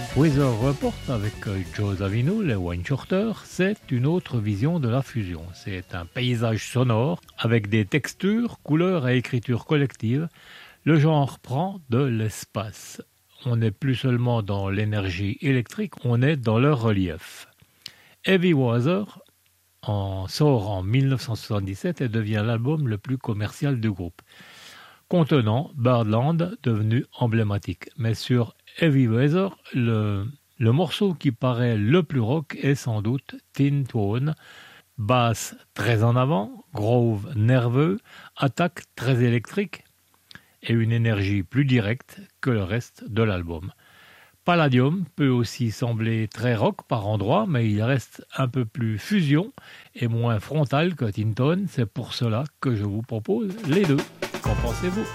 Weather Report avec Joe Zavino, les Wayne Shorter, c'est une autre vision de la fusion. C'est un paysage sonore avec des textures, couleurs et écritures collectives. Le genre prend de l'espace. On n'est plus seulement dans l'énergie électrique, on est dans le relief. Heavy Weather sort en 1977 et devient l'album le plus commercial du groupe, contenant Birdland, devenu emblématique. Mais sur Heavy Weather, le morceau qui paraît le plus rock est sans doute Tin Tone, basse très en avant, groove nerveux, attaque très électrique et une énergie plus directe que le reste de l'album. Palladium peut aussi sembler très rock par endroits, mais il reste un peu plus fusion et moins frontal que Tin Tone. C'est pour cela que je vous propose les deux. Qu'en pensez-vous ?